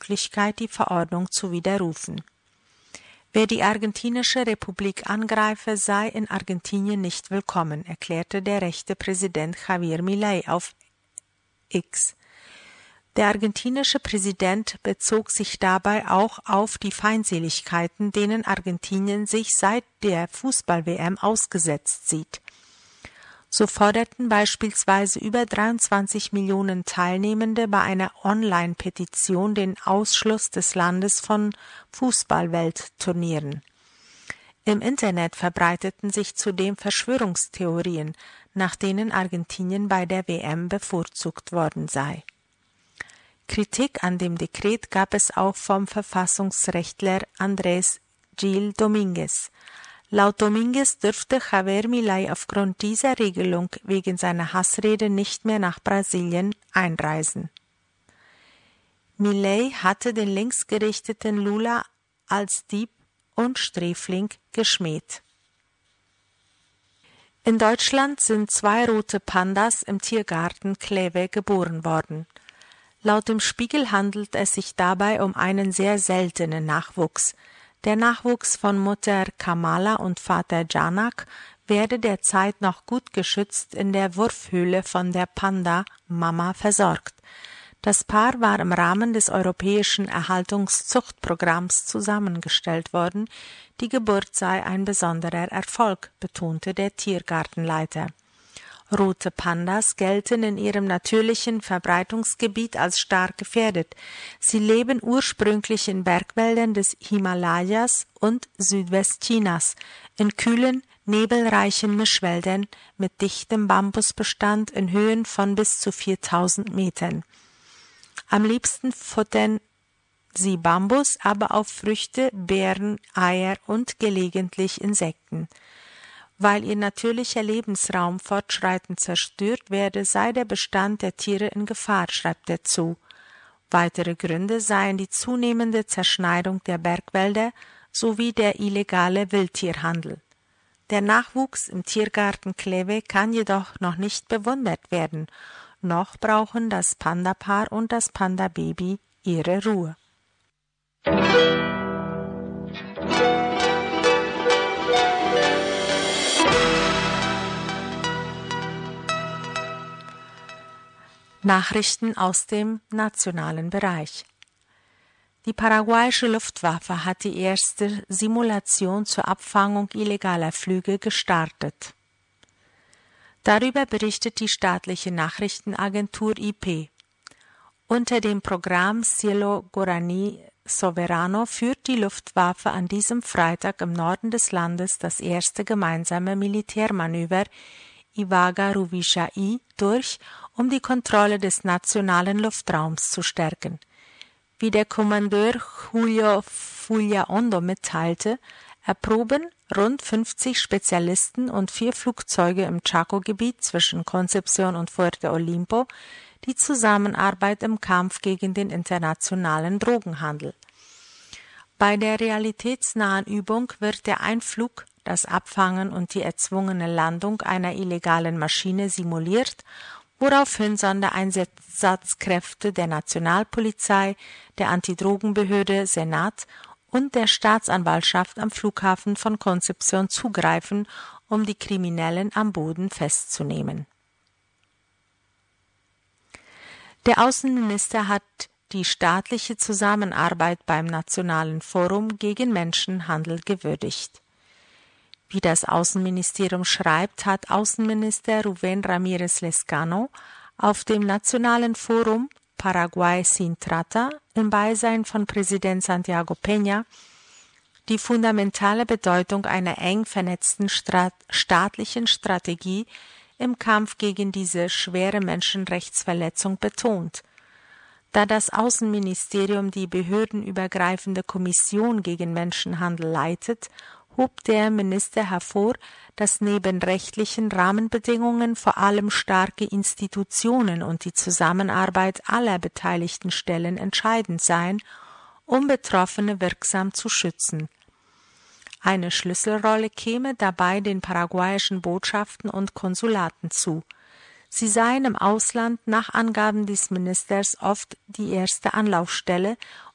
Möglichkeit, die Verordnung zu widerrufen. Wer die argentinische Republik angreife, sei in Argentinien nicht willkommen, erklärte der rechte Präsident Javier Milei auf X. Der argentinische Präsident bezog sich dabei auch auf die Feindseligkeiten, denen Argentinien sich seit der Fußball-WM ausgesetzt sieht. So forderten beispielsweise über 23 Millionen Teilnehmende bei einer Online-Petition den Ausschluss des Landes von Fußball-Weltturnieren. Im Internet verbreiteten sich zudem Verschwörungstheorien, nach denen Argentinien bei der WM bevorzugt worden sei. Kritik an dem Dekret gab es auch vom Verfassungsrechtler Andrés Gil Domínguez. Laut Domínguez dürfte Javier Milei aufgrund dieser Regelung wegen seiner Hassrede nicht mehr nach Brasilien einreisen. Milei hatte den linksgerichteten Lula als Dieb und Sträfling geschmäht. In Deutschland sind 2 rote Pandas im Tiergarten Kleve geboren worden. Laut dem Spiegel handelt es sich dabei um einen sehr seltenen Nachwuchs. Der Nachwuchs von Mutter Kamala und Vater Janak werde derzeit noch gut geschützt in der Wurfhöhle von der Panda-Mama versorgt. Das Paar war im Rahmen des europäischen Erhaltungszuchtprogramms zusammengestellt worden. Die Geburt sei ein besonderer Erfolg, betonte der Tiergartenleiter. Rote Pandas gelten in ihrem natürlichen Verbreitungsgebiet als stark gefährdet. Sie leben ursprünglich in Bergwäldern des Himalayas und Südwestchinas, in kühlen, nebelreichen Mischwäldern mit dichtem Bambusbestand in Höhen von bis zu 4000 Metern. Am liebsten futtern sie Bambus, aber auch Früchte, Beeren, Eier und gelegentlich Insekten. Weil ihr natürlicher Lebensraum fortschreitend zerstört werde, sei der Bestand der Tiere in Gefahr, schreibt er zu. Weitere Gründe seien die zunehmende Zerschneidung der Bergwälder sowie der illegale Wildtierhandel. Der Nachwuchs im Tiergarten Kleve kann jedoch noch nicht bewundert werden. Noch brauchen das Pandapaar und das Pandababy ihre Ruhe. Nachrichten aus dem nationalen Bereich. Die paraguayische Luftwaffe hat die erste Simulation zur Abfangung illegaler Flüge gestartet. Darüber berichtet die staatliche Nachrichtenagentur IP. Unter dem Programm Cielo Guaraní Soberano führt die Luftwaffe an diesem Freitag im Norden des Landes das erste gemeinsame Militärmanöver Iwaga-Ruwicha'i durch, um die Kontrolle des nationalen Luftraums zu stärken. Wie der Kommandeur Julio Fullaondo mitteilte, erproben rund 50 Spezialisten und 4 Flugzeuge im Chaco-Gebiet zwischen Concepción und Fuerte Olimpo die Zusammenarbeit im Kampf gegen den internationalen Drogenhandel. Bei der realitätsnahen Übung wird der Einflug, das Abfangen und die erzwungene Landung einer illegalen Maschine simuliert, woraufhin Sondereinsatzkräfte der Nationalpolizei, der Antidrogenbehörde Senat und der Staatsanwaltschaft am Flughafen von Concepción zugreifen, um die Kriminellen am Boden festzunehmen. Der Außenminister hat die staatliche Zusammenarbeit beim Nationalen Forum gegen Menschenhandel gewürdigt. Wie das Außenministerium schreibt, hat Außenminister Rubén Ramírez Lezcano auf dem Nationalen Forum Paraguay sin Trata im Beisein von Präsident Santiago Peña die fundamentale Bedeutung einer eng vernetzten staatlichen Strategie im Kampf gegen diese schwere Menschenrechtsverletzung betont. Da das Außenministerium die behördenübergreifende Kommission gegen Menschenhandel leitet, hob der Minister hervor, dass neben rechtlichen Rahmenbedingungen vor allem starke Institutionen und die Zusammenarbeit aller beteiligten Stellen entscheidend seien, um Betroffene wirksam zu schützen. Eine Schlüsselrolle käme dabei den paraguayischen Botschaften und Konsulaten zu. Sie seien im Ausland nach Angaben des Ministers oft die erste Anlaufstelle,